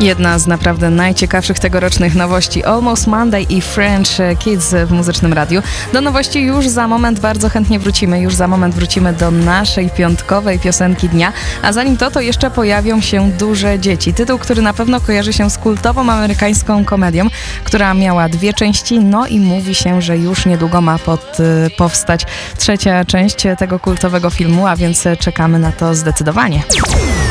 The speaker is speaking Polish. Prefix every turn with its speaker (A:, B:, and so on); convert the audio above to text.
A: Jedna z naprawdę najciekawszych tegorocznych nowości Almost Monday i French Kids w Muzycznym Radiu. Do nowości już za moment bardzo chętnie wrócimy. Już za moment wrócimy do naszej piątkowej piosenki dnia. A zanim to jeszcze pojawią się Duże Dzieci. Tytuł, który na pewno kojarzy się z kultową amerykańską komedią, która miała 2 części. No i mówi się, że już niedługo ma powstać 3. część tego kultowego filmu, a więc czekamy na to zdecydowanie.